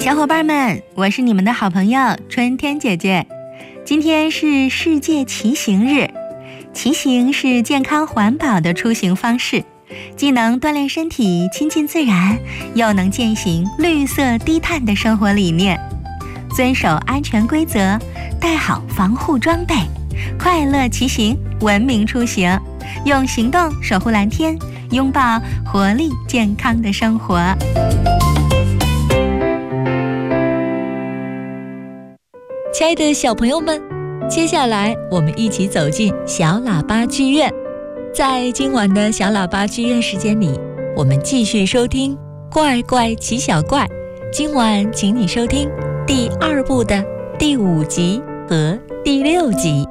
小伙伴们，我是你们的好朋友春天姐姐。今天是世界骑行日，骑行是健康环保的出行方式，既能锻炼身体、亲近自然，又能践行绿色低碳的生活理念。遵守安全规则，带好防护装备，快乐骑行，文明出行，用行动守护蓝天，拥抱活力健康的生活。 亲爱的小朋友们，接下来我们一起走进小喇叭剧院。在今晚的小喇叭剧院时间里，我们继续收听怪怪奇小怪。今晚请你收听第2部的第5集和第6集。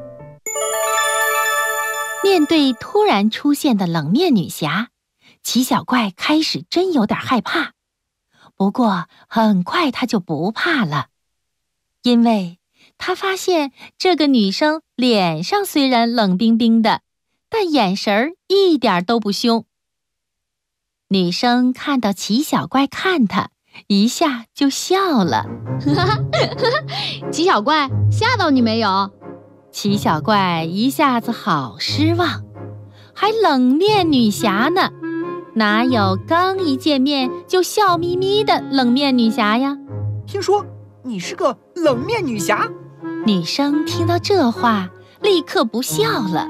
面对突然出现的冷面女侠，奇小怪开始真有点害怕。不过很快他就不怕了，因为他发现这个女生脸上虽然冷冰冰的，但眼神一点都不凶。女生看到奇小怪看她，一下就笑了。 奇小怪，吓到你没有？ 奇小怪一下子好失望，还冷面女侠呢，哪有刚一见面就笑眯眯的冷面女侠呀？ 听说你是个冷面女侠？ 女生听到这话，立刻不笑了。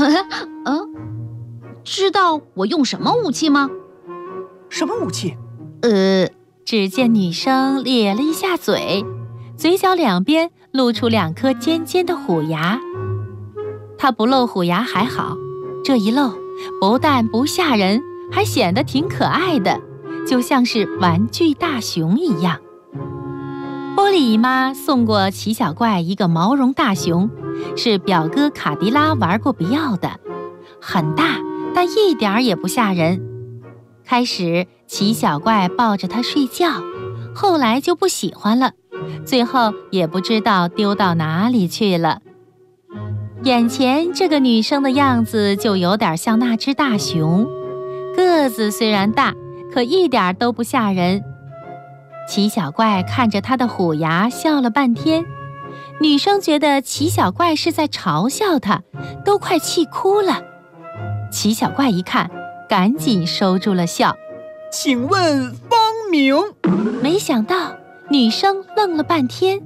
知道我用什么武器吗？ 什么武器？ 只见女生咧了一下嘴，嘴角两边露出2颗尖尖的虎牙。她不露虎牙还好，这一露，不但不吓人，还显得挺可爱的，就像是玩具大熊一样。波利姨妈送过奇小怪一个毛绒大熊，是表哥卡迪拉玩过不要的，很大，但一点也不吓人。开始奇小怪抱着它睡觉，后来就不喜欢了，最后也不知道丢到哪里去了。眼前这个女生的样子就有点像那只大熊，个子虽然大，可一点都不吓人。奇小怪看着她的虎牙笑了半天，女生觉得奇小怪是在嘲笑她，都快气哭了。奇小怪一看，赶紧收住了笑。 请问方明？ 没想到女生愣了半天。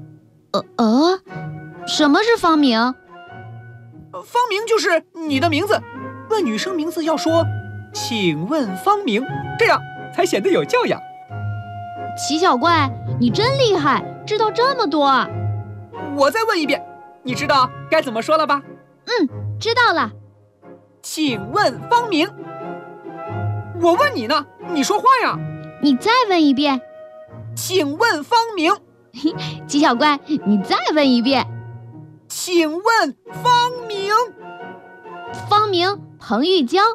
什么是方明？ 方明就是你的名字。问女生名字要说请问方明，这样才显得有教养。 奇小怪，你真厉害，知道这么多。 我再问一遍，你知道该怎么说了吧？ 知道了。 请问方明。我问你呢，你说话呀。 你再问一遍。 请问方明。 奇小怪，你再问一遍。 请问方明。 方明，彭玉娇。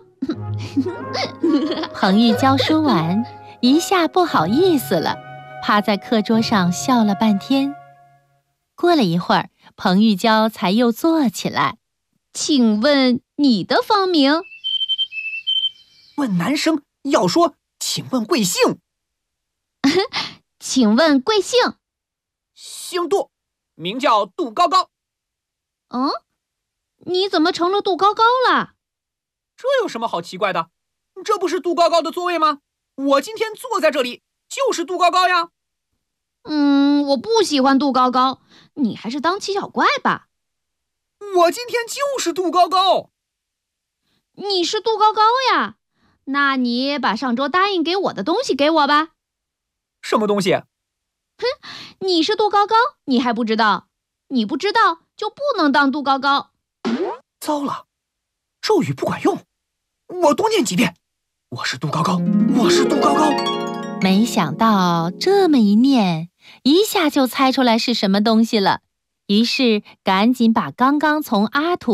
彭玉娇说完，一下不好意思了，趴在课桌上笑了半天。过了一会儿，彭玉娇才又坐起来。 请问你的方明？ 问男生要说请问贵姓。 请问贵姓？ 姓杜，名叫杜高高。 你怎么成了杜高高了？ 这有什么好奇怪的？这不是杜高高的座位吗？我今天坐在这里就是杜高高呀。 我不喜欢杜高高，你还是当奇小怪吧。 我今天就是杜高高。 你是杜高高呀？那你把上周答应给我的东西给我吧。 什么东西？ 你是杜高高，你还不知道？你不知道就不能当杜高高。 糟了，咒语不管用，我多念几遍。我是杜高高，我是杜高高。 没想到这么一念，一下就猜出来是什么东西了，于是赶紧把刚刚从阿土